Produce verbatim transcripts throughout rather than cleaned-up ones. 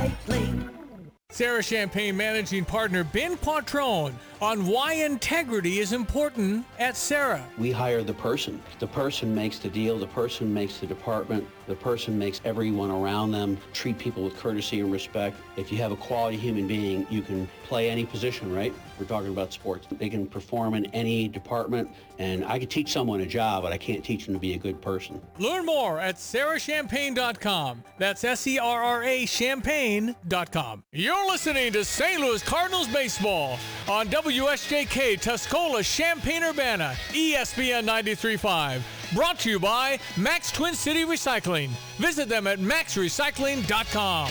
Recycling. Sarah Champagne Managing Partner Ben Patron on why integrity is important at Sarah. We hire the person. The person makes the deal. The person makes the department. The person makes everyone around them treat people with courtesy and respect. If you have a quality human being, you can play any position, right? We're talking about sports. They can perform in any department, and I could teach someone a job, but I can't teach them to be a good person. Learn more at sarah champagne dot com. That's S E R R A champagne dot com. You're listening to Saint Louis Cardinals baseball on W S J K Tuscola Champaign-Urbana, E S P N ninety-three point five. Brought to you by Max Twin City Recycling. Visit them at max recycling dot com.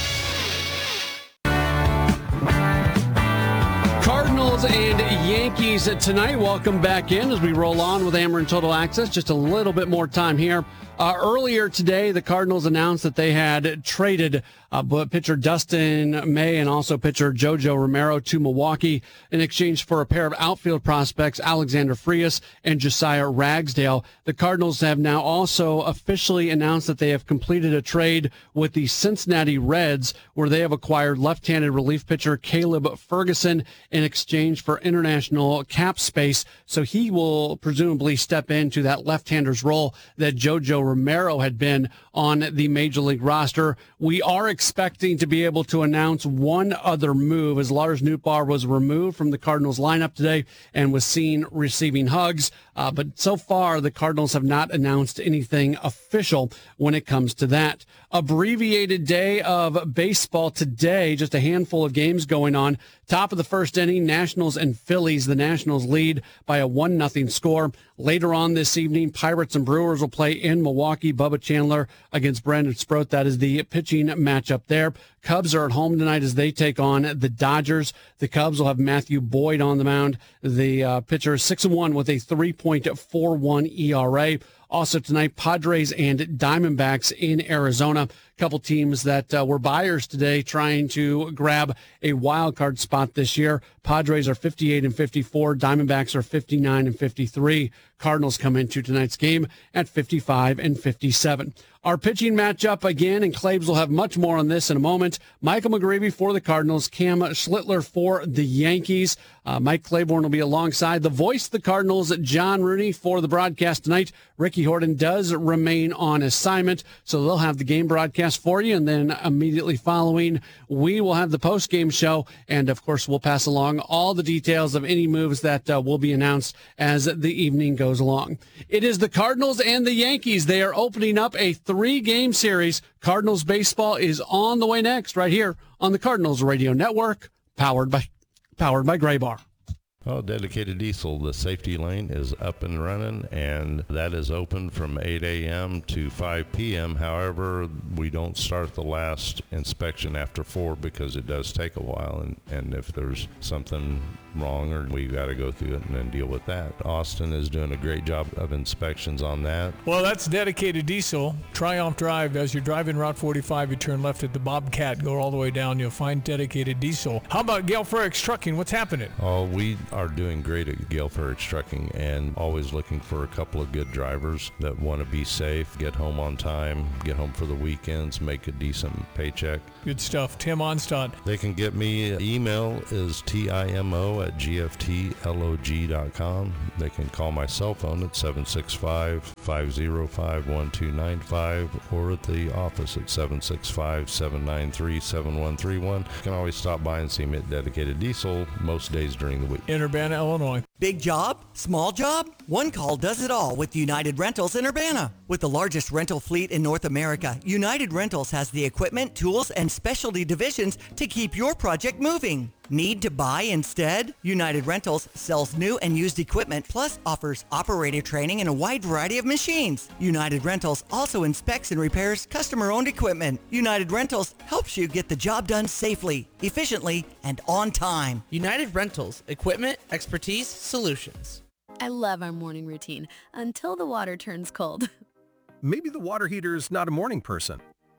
Cardinals and Yankees tonight. Welcome back in as we roll on with Ameren Total Access. Just a little bit more time here. Uh, earlier today, the Cardinals announced that they had traded uh, pitcher Dustin May and also pitcher JoJo Romero to Milwaukee in exchange for a pair of outfield prospects, Alexander Frias and Josiah Ragsdale. The Cardinals have now also officially announced that they have completed a trade with the Cincinnati Reds, where they have acquired left-handed relief pitcher Caleb Ferguson in exchange for international cap space. So he will presumably step into that left-hander's role that JoJo Romero had been on the Major League roster. We are expecting to be able to announce one other move, as Lars Nootbaar was removed from the Cardinals lineup today and was seen receiving hugs. Uh, but so far, the Cardinals have not announced anything official when it comes to that. Abbreviated day of baseball today, just a handful of games going on. Top of the first inning, Nationals and Phillies. The Nationals lead by a one nothing score. Later on this evening, Pirates and Brewers will play in Milwaukee. Bubba Chandler against Brandon Sproat. That is the pitching matchup there. Cubs are at home tonight as they take on the Dodgers. The Cubs will have Matthew Boyd on the mound. The uh, pitcher is six and one with a three point four one E R A. Also tonight, Padres and Diamondbacks in Arizona. A couple teams that uh, were buyers today trying to grab a wild card spot this year. Padres are fifty-eight and fifty-four. Diamondbacks are fifty-nine and fifty-three. Cardinals come into tonight's game at fifty-five and fifty-seven. Our pitching matchup again, and Claves will have much more on this in a moment. Michael McGreevy for the Cardinals, Cam Schlittler for the Yankees. Uh, Mike Claiborne will be alongside the voice of the Cardinals, John Rooney, for the broadcast tonight. Ricky Horton does remain on assignment, so they'll have the game broadcast for you, and then immediately following, we will have the post-game show, and of course, we'll pass along all the details of any moves that uh, will be announced as the evening goes along. It is the Cardinals and the Yankees. They are opening up a three-game series. Cardinals baseball is on the way next, right here on the Cardinals Radio Network, powered by powered by Gray Bar. Well, Dedicated Diesel, the safety lane is up and running, and that is open from eight a.m. to five p.m. However, we don't start the last inspection after four because it does take a while, and, and if there's something wrong, or we got to go through it and then deal with that. Austin is doing a great job of inspections on that. Well, that's Dedicated Diesel. Triumph Drive. As you're driving Route forty-five, you turn left at the Bobcat, go all the way down, you'll find Dedicated Diesel. How about Gale Frericks Trucking? What's happening? Oh, we are doing great at Gale Frericks Trucking, and always looking for a couple of good drivers that want to be safe, get home on time, get home for the weekends, make a decent paycheck. Good stuff. Tim Onstadt. They can get me. Email is timo at g f t log dot com. They can call my cell phone at seven six five, five oh five, one two nine five or at the office at seven six five, seven nine three, seven one three one. You can always stop by and see me at Dedicated Diesel most days during the week. In Urbana, Illinois. Big job? Small job? One call does it all with United Rentals in Urbana. With the largest rental fleet in North America, United Rentals has the equipment, tools, and specialty divisions to keep your project moving. Need to buy instead? United Rentals sells new and used equipment, plus offers operator training and a wide variety of machines. United Rentals also inspects and repairs customer-owned equipment. United Rentals helps you get the job done safely, efficiently, and on time. United Rentals, equipment, expertise, solutions. I love our morning routine until the water turns cold. Maybe the water heater's not a morning person.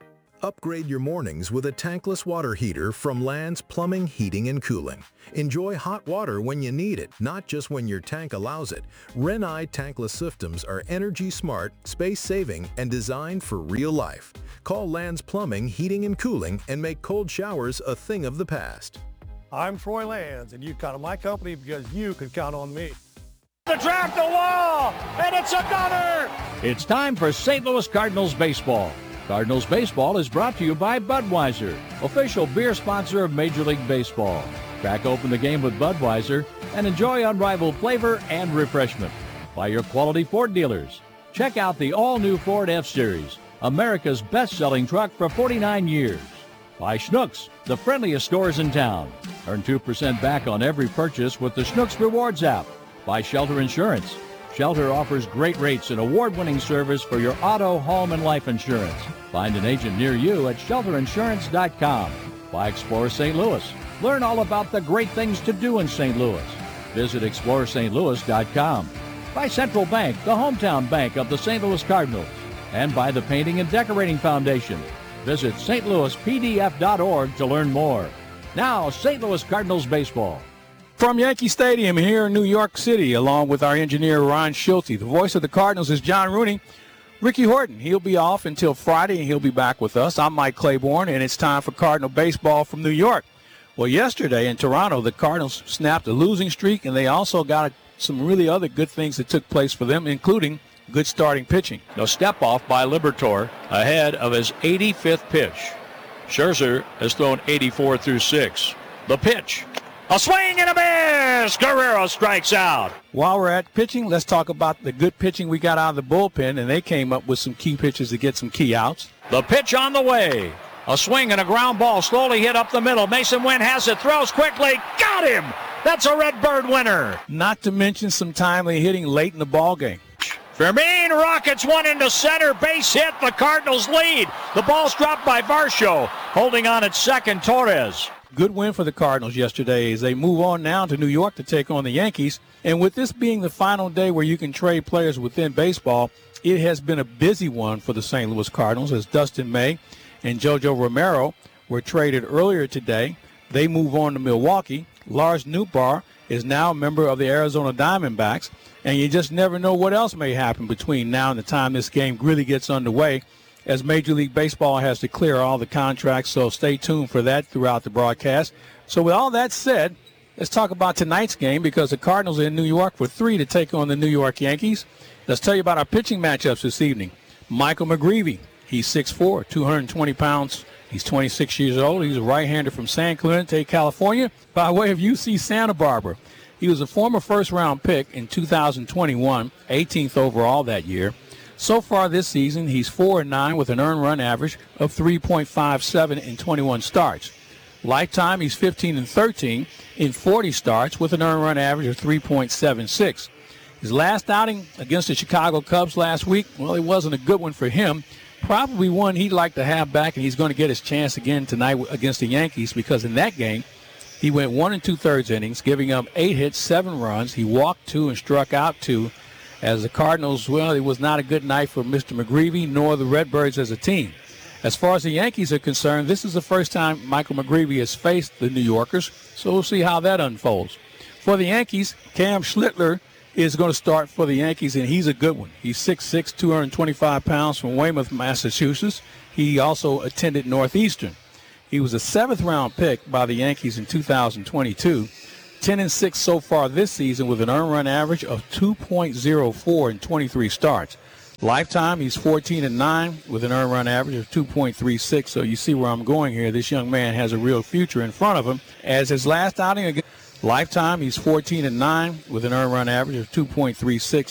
Upgrade your mornings with a tankless water heater from Land's Plumbing, Heating, and Cooling. Enjoy hot water when you need it, not just when your tank allows it. Renai tankless systems are energy smart, space-saving, and designed for real life. Call Land's Plumbing, Heating, and Cooling and make cold showers a thing of the past. I'm Troy Lands, and you count on my company because you can count on me. The track, the wall, and it's another! It's time for Saint Louis Cardinals baseball. Cardinals baseball is brought to you by Budweiser, official beer sponsor of Major League Baseball. Crack open the game with Budweiser and enjoy unrivaled flavor and refreshment. By your quality Ford dealers. Check out the all-new Ford F-Series, America's best-selling truck for forty-nine years. By Schnucks, the friendliest stores in town. Earn two percent back on every purchase with the Schnucks Rewards app. By Shelter Insurance. Shelter offers great rates and award-winning service for your auto, home, and life insurance. Find an agent near you at shelter insurance dot com. By Explore Saint Louis. Learn all about the great things to do in Saint Louis. Visit explore st louis dot com. By Central Bank, the hometown bank of the Saint Louis Cardinals. And by the Painting and Decorating Foundation. Visit st louis p d f dot org to learn more. Now, Saint Louis Cardinals baseball. From Yankee Stadium here in New York City, along with our engineer Ron Schulte. The voice of the Cardinals is John Rooney. Ricky Horton, he'll be off until Friday, and he'll be back with us. I'm Mike Claiborne, and it's time for Cardinal baseball from New York. Well, yesterday in Toronto, the Cardinals snapped a losing streak, and they also got some really other good things that took place for them, including good starting pitching. No step off by Liberatore ahead of his eighty-fifth pitch. Scherzer has thrown eighty-four through six. The pitch. A swing and a miss! Guerrero strikes out. While we're at pitching, let's talk about the good pitching we got out of the bullpen, and they came up with some key pitches to get some key outs. The pitch on the way. A swing and a ground ball slowly hit up the middle. Mason Wynn has it, throws quickly. Got him! That's a Redbird winner. Not to mention some timely hitting late in the ballgame. Fermin rockets one into center, base hit, the Cardinals lead. The ball's dropped by Varsho, holding on at second, Torres. Good win for the Cardinals yesterday as they move on now to New York to take on the Yankees. And with this being the final day where you can trade players within baseball, it has been a busy one for the Saint Louis Cardinals as Dustin May and Jojo Romero were traded earlier today. They move on to Milwaukee. Lars Nootbaar is now a member of the Arizona Diamondbacks, and you just never know what else may happen between now and the time this game really gets underway, as Major League Baseball has to clear all the contracts, so stay tuned for that throughout the broadcast. So with all that said, let's talk about tonight's game because the Cardinals are in New York for three to take on the New York Yankees. Let's tell you about our pitching matchups this evening. Michael McGreevy, he's six foot four, two hundred twenty pounds. He's twenty-six years old. He's a right-hander from San Clemente, California, by way of U C Santa Barbara. He was a former first-round pick in two thousand twenty-one, eighteenth overall that year. So far this season, he's four and nine with an earned run average of three point five seven in twenty-one starts. Lifetime, he's fifteen and thirteen in forty starts with an earned run average of three point seven six. His last outing against the Chicago Cubs last week, well, it wasn't a good one for him. Probably one he'd like to have back, and he's going to get his chance again tonight against the Yankees because in that game, he went one and two-thirds innings, giving up eight hits, seven runs. He walked two and struck out two. As the Cardinals, well, it was not a good night for Mister McGreevy nor the Redbirds as a team. As far as the Yankees are concerned, this is the first time Michael McGreevy has faced the New Yorkers, so we'll see how that unfolds. For the Yankees, Cam Schlittler is going to start for the Yankees, and he's a good one. He's six foot six, two hundred twenty-five pounds from Weymouth, Massachusetts. He also attended Northeastern. He was a seventh-round pick by the Yankees in two thousand twenty-two. ten and six so far this season with an earned run average of two point oh four in twenty-three starts. Lifetime, he's fourteen and nine with an earned run average of two point three six. So you see where I'm going here. This young man has a real future in front of him. As his last outing against Lifetime, he's fourteen and nine with an earned run average of two point three six.